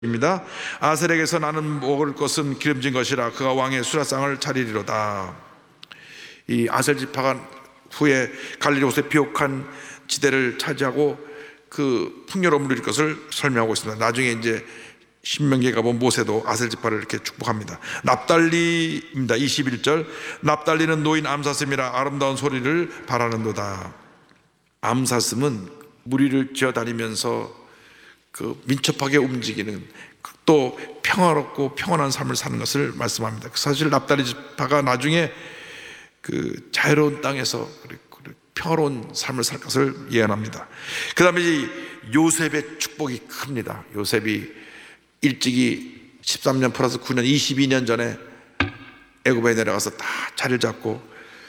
입니다. 아셀에게서 나는 먹을 것은 기름진 것이라 그가 왕의 수라상을 차리리로다. 이 아셀 지파가 후에 갈릴리 호수의 비옥한 지대를 차지하고 그 풍요로움을 누릴 것을 설명하고 있습니다. 나중에 이제 신명기에 가본 모세도 아셀 지파를 이렇게 축복합니다. 납달리입니다. 21절, 납달리는 노인 암사슴이라 아름다운 소리를 바라는도다. 암사슴은 무리를 지어다니면서 그 민첩하게 움직이는, 또 평화롭고 평온한 삶을 사는 것을 말씀합니다. 사실 납달리 지파가 나중에 그 자유로운 땅에서 평화로운 삶을 살 것을 예언합니다. 그 다음에 요셉의 축복이 큽니다. 요셉이 일찍이 13년 플러스 9년 22년 전에 애굽에 내려가서 다 자리를 잡고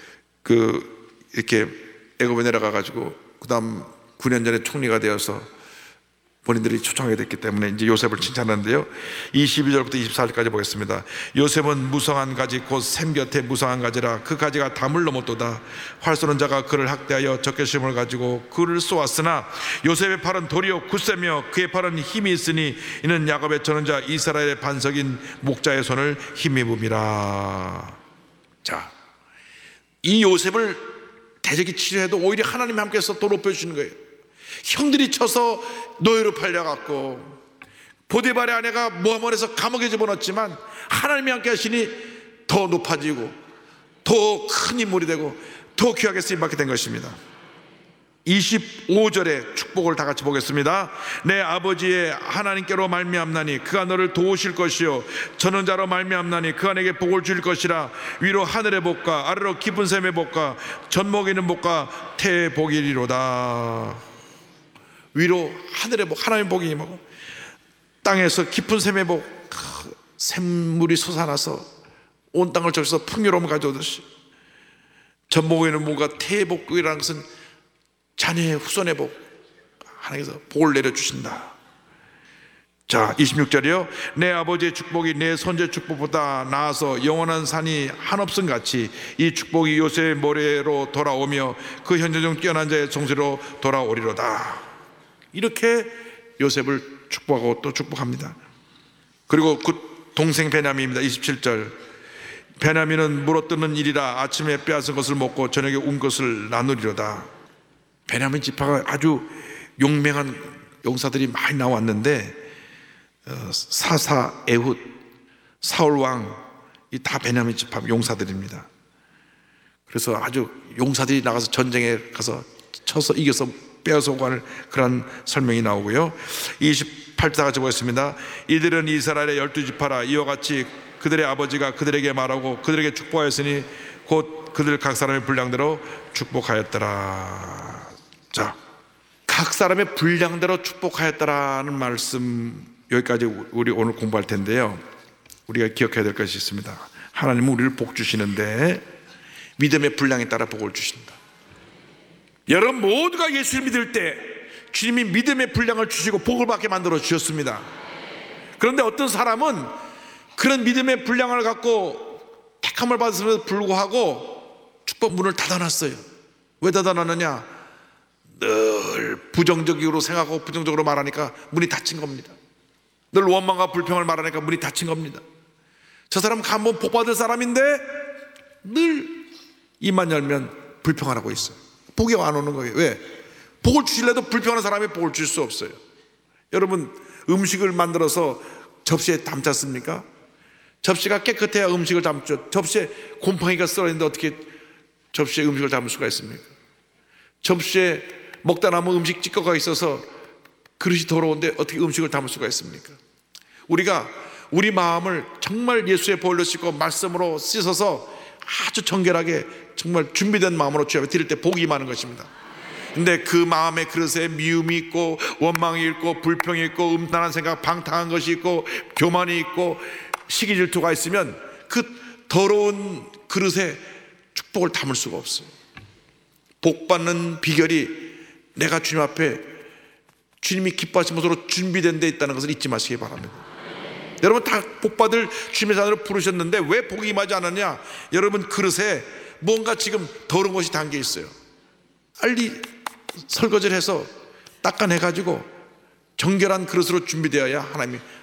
이렇게 애굽에 내려가 가지고 그 다음 9년 전에 총리가 되어서 본인들이 초청하게 됐기 때문에 이제 요셉을 칭찬하는데요. 22절부터 24절까지 보겠습니다. 요셉은 무성한 가지 곧 샘 곁에 무성한 가지라 그 가지가 담을 넘었도다. 활 쏘는 자가 그를 학대하여 적개심을 가지고 그를 쏘았으나 요셉의 팔은 도리어 굳세며 그의 팔은 힘이 있으니 이는 야곱의 전원자 이스라엘의 반석인 목자의 손을 힘입음이라. 자, 이 요셉을 대적이 치료해도 오히려 하나님이 함께해서 더 높여주시는 거예요. 형들이 쳐서 노예로 팔려갔고 보디발의 아내가 모함원에서 감옥에 집어넣었지만 하나님이 함께 하시니 더 높아지고 더 큰 인물이 되고 더 귀하게 쓰임받게 된 것입니다. 25절의 축복을 다 같이 보겠습니다. 내 아버지의 하나님께로 말미암나니 그가 너를 도우실 것이요 전원자로 말미암나니 그가 내게 복을 줄 것이라. 위로 하늘의 복과 아래로 깊은 샘의 복과 젖 먹이는 복과 태의 복이리로다. 위로 하늘의 복, 하나님의 복이 임하고 땅에서 깊은 샘의 복, 샘물이 솟아나서 온 땅을 적셔서 풍요로움을 가져오듯이 젖 먹이는 복과 태의 복이라는 것은 자녀의 후손의 복, 하나님께서 복을 내려주신다. 자, 26절이요. 내 아버지의 축복이 내 손자의 축복보다 나아서 영원한 산이 한없음 같이 이 축복이 요셉의 모래로 돌아오며 그 현재 중 뛰어난 자의 성소로 돌아오리로다. 이렇게 요셉을 축복하고 또 축복합니다. 그리고 그 동생 베냐민입니다. 27절, 베냐민은 물어뜯는 일이라 아침에 빼앗은 것을 먹고 저녁에 운 것을 나누리로다. 베냐민 지파가 아주 용맹한 용사들이 많이 나왔는데 사사, 에훗, 사울왕 이 다 베냐민 지파 용사들입니다. 그래서 아주 용사들이 나가서 전쟁에 가서 쳐서 이겨서 빼앗아 오고 하는 그런 설명이 나오고요. 28절 같이 보겠습니다. 이들은 이스라엘의 12지파라 이와 같이 그들의 아버지가 그들에게 말하고 그들에게 축복하였으니 곧 그들 각 사람의 분량대로 축복하였더라. 자, 각 사람의 분량대로 축복하였더라는 말씀, 여기까지 우리 오늘 공부할 텐데요. 우리가 기억해야 될 것이 있습니다. 하나님은 우리를 복 주시는데 믿음의 분량에 따라 복을 주신다. 여러분 모두가 예수를 믿을 때 주님이 믿음의 분량을 주시고 복을 받게 만들어 주셨습니다. 그런데 어떤 사람은 그런 믿음의 분량을 갖고 택함을 받았음에도 불구하고 축복 문을 닫아놨어요. 왜 닫아놨느냐? 늘 부정적으로 생각하고 부정적으로 말하니까 문이 닫힌 겁니다. 늘 원망과 불평을 말하니까 문이 닫힌 겁니다. 저 사람 한번 복 받을 사람인데 늘 입만 열면 불평을 하고 있어요. 복이 안 오는 거예요. 왜? 복을 주실래도 불평하는 사람이 복을 줄 수 없어요. 여러분 음식을 만들어서 접시에 담지 않습니까? 접시가 깨끗해야 음식을 담죠. 접시에 곰팡이가 썰어있는데 어떻게 접시에 음식을 담을 수가 있습니까? 접시에 먹다 남은 음식 찌꺼기가 있어서 그릇이 더러운데 어떻게 음식을 담을 수가 있습니까? 우리가 우리 마음을 정말 예수의 보혈로 씻고 말씀으로 씻어서 아주 정결하게 정말 준비된 마음으로 주여 드릴 때 복이 임하는 것입니다. 근데 그 마음의 그릇에 미움이 있고 원망이 있고 불평이 있고 음란한 생각, 방탕한 것이 있고 교만이 있고 시기 질투가 있으면 그 더러운 그릇에 축복을 담을 수가 없어요. 복 받는 비결이 내가 주님 앞에 주님이 기뻐하신 것으로 준비된 데 있다는 것을 잊지 마시기 바랍니다. 여러분 다 복받을 주님의 자녀로 부르셨는데 왜 복이 임하지 않았냐? 여러분 그릇에 뭔가 지금 더러운 것이 담겨 있어요. 빨리 설거지를 해서 닦아내가지고 정결한 그릇으로 준비되어야 하나님이